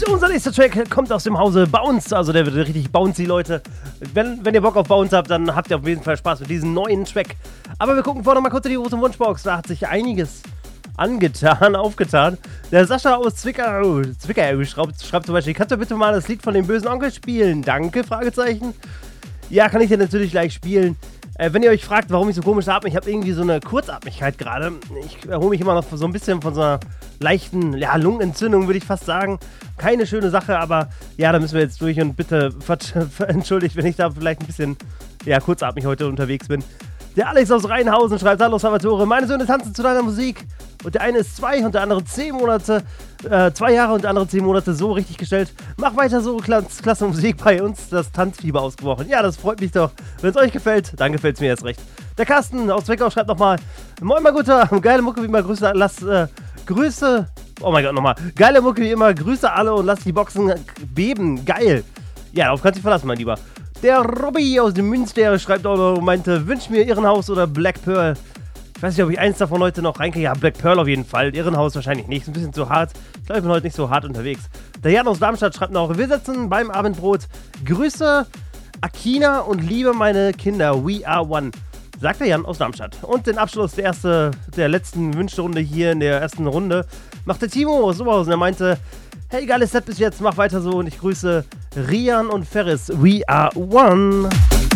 So, unser nächster Track kommt aus dem Hause Bounce, also der wird richtig bouncy, Leute. Wenn ihr Bock auf Bounce habt, dann habt ihr auf jeden Fall Spaß mit diesem neuen Track. Aber wir gucken vorher noch mal kurz in die große Wunschbox, da hat sich einiges aufgetan. Der Sascha aus Zwickau schreibt zum Beispiel, kannst du bitte mal das Lied von dem bösen Onkel spielen? Danke, Fragezeichen. Ja, kann ich dir natürlich gleich spielen. Wenn ihr euch fragt, warum ich so komisch atme, ich habe irgendwie so eine Kurzatmigkeit gerade. Ich erhole mich immer noch so ein bisschen von so einer leichten Lungenentzündung, würde ich fast sagen. Keine schöne Sache, aber ja, da müssen wir jetzt durch und bitte entschuldigt, wenn ich da vielleicht ein bisschen kurzatmig heute unterwegs bin. Der Alex aus Rheinhausen schreibt, hallo Salvatore, meine Söhne tanzen zu deiner Musik. Und der eine ist 2 und der andere 10 Monate, 2 Jahre und der andere 10 Monate, so richtig gestellt. Mach weiter so, klasse Musik, bei uns das Tanzfieber ausgebrochen. Ja, das freut mich doch. Wenn es euch gefällt, dann gefällt es mir erst recht. Der Carsten aus Zwickau schreibt nochmal, moin mal Guter, geile Mucke wie immer, Grüße, oh mein Gott, nochmal. Geile Mucke wie immer, Grüße alle und lasst die Boxen beben, geil. Ja, darauf kannst du dich verlassen, mein Lieber. Der Robby aus dem Münster schreibt auch noch, meinte, wünsch mir Irrenhaus oder Black Pearl. Ich weiß nicht, ob ich eins davon heute noch reinkriege. Ja, Black Pearl auf jeden Fall. Irrenhaus wahrscheinlich nicht. Ist ein bisschen zu hart. Ich glaube, ich bin heute nicht so hart unterwegs. Der Jan aus Darmstadt schreibt noch, wir sitzen beim Abendbrot. Grüße, Akina und liebe meine Kinder. We are one. Sagt der Jan aus Darmstadt. Und den Abschluss der letzten Wünschrunde hier in der ersten Runde macht der Timo aus Oberhausen. Er meinte, hey, geiles Set bis jetzt, mach weiter so und ich grüße Rian und Ferris. We are one.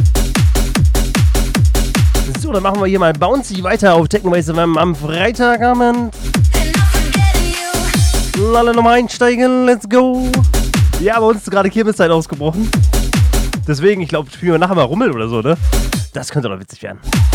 So, dann machen wir hier mal bouncy weiter auf Techno-Base am Freitagabend. Alle nochmal einsteigen, let's go. Ja, bei uns ist gerade Kirmeszeit ausgebrochen. Deswegen, ich glaube, spielen wir nachher mal Rummel oder so, ne? Das könnte doch witzig werden.